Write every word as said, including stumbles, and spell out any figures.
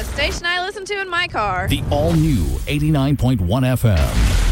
station I listen to in my car. The all-new eighty-nine point one F M.